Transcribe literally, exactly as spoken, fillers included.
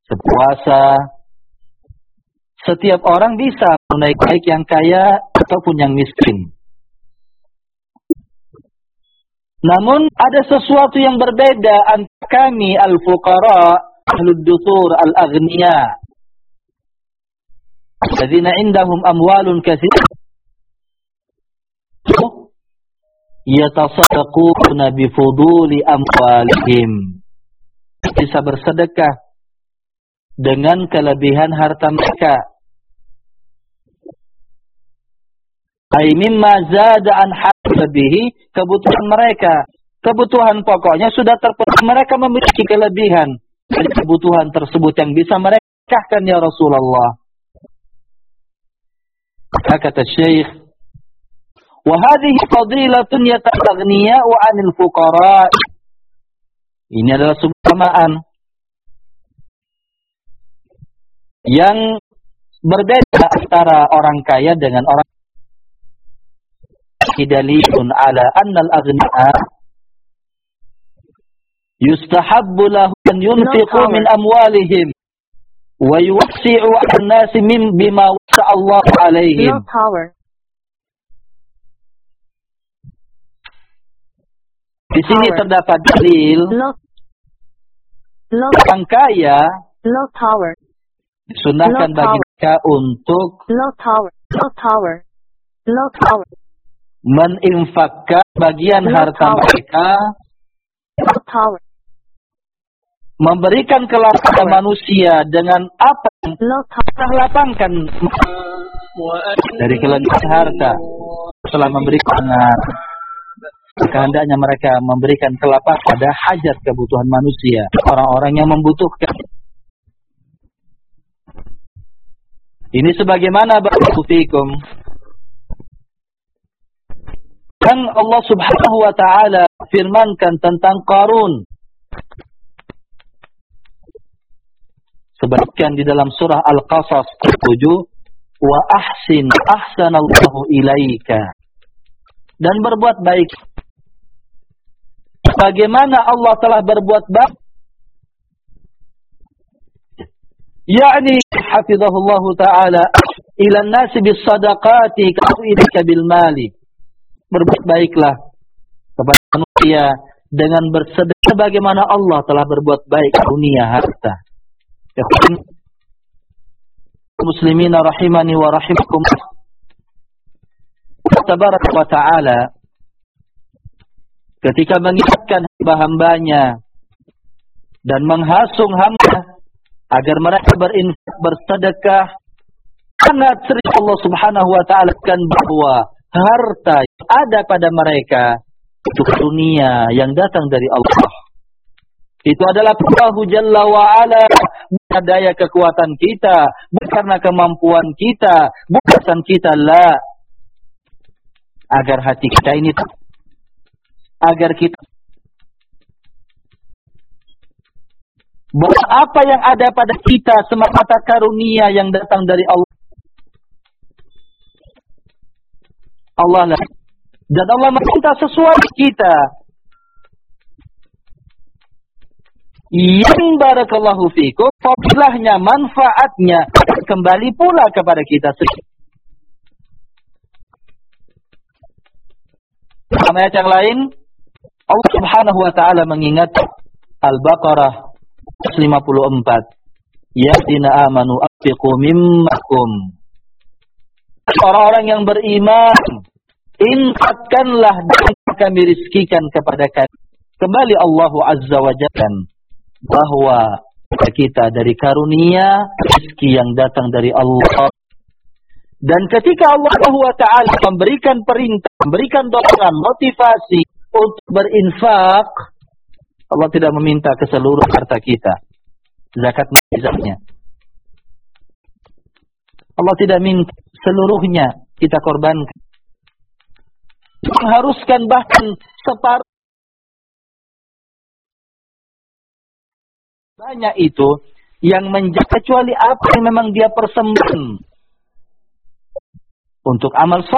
berpuasa. Setiap orang bisa menunaikan, baik yang kaya ataupun yang miskin. Namun ada sesuatu yang berbeda antara kami al-fuqara, ahlud dusur, al-aghniya. Alladzina indahum amwalun katsir yatasaddaquna bi fuduli amwalihim. Bisa bersedekah dengan kelebihan harta mereka. Ay mimma zada an hasabihi, kebutuhan mereka. Kebutuhan pokoknya sudah terpenuhi, mereka memiliki kelebihan dari kebutuhan tersebut yang bisa mereka nikahkan ya Rasulullah. Kata Syekh, wa hadhihi fadilatun yataghniya wa 'anil fuqara. Ini adalah keutamaan yang berbeda antara orang kaya dengan orang dalilun ala anna al-aghniya yustahabbu lahu an yunfiqu min amwalihim wa yuwasi'u 'ala an-nasi min bima wasa'a Allah 'alaihim. Di sini terdapat dalil orang kaya disunahkan bagi mereka untuk meninfakkan bagian harta mereka, memberikan kelapangan manusia dengan apa yang telah lapangkan dari kelebihan harta. Setelah memberikan, kehendaknya mereka memberikan kelapangan pada hajat kebutuhan manusia, orang-orang yang membutuhkan. Ini sebagaimana barakallahu fikum yang Allah Subhanahu wa taala firmankan tentang Qarun. Sebutkan di dalam surah Al-Qasas tujuh, wa ahsin ahsanallahu ilaika, dan berbuat baik bagaimana Allah telah berbuat baik, yakni hafizahullahu taala ila an-nasi bis sadaqati ka'idika bil mali. Berbuat baiklah kepada manusia dengan bersedekah bagaimana Allah telah berbuat baik dunia harta. Ya muslimin rahimani wa rahimakum. Tabaraka wa taala ketika mengingatkan hamba-hambanya dan menghasung hamba agar mereka berinfak, bersedekah, sangat sering Allah Subhanahu wa taala kan bahwa harta yang ada pada mereka itu dunia yang datang dari Allah. Itu adalah Allah Jalla wa Ala, bukan daya kekuatan kita, bukan karena kemampuan kita, bukan kita, la. Agar hati kita ini, agar kita bahwa apa yang ada pada kita semata karunia yang datang dari Allah. Allah lah. Dan Allah meminta sesuai kita yang barakallahu fikum, fadilahnya, manfaatnya kembali pula kepada kita sendiri. Dalam ayat yang lain Allah Subhanahu wa taala mengingat Al-Baqarah lima puluh empat, ya alladzina amanu anfiqu mimmakum, orang-orang yang beriman, infakkanlah dan kami rizkikan kepada kalian. Kembali Allah Azza wa Jalla bahwa kita dari karunia rezeki yang datang dari Allah. Dan ketika Allah Subhanahu wa taala memberikan perintah, memberikan dorongan, motivasi untuk berinfak, Allah tidak meminta ke seluruh harta kita, zakat zakatnya. Allah tidak minta seluruhnya kita korbankan. Mengharuskan bahkan separuh banyak itu yang menjaga, kecuali apa yang memang dia persembahkan untuk amal saleh.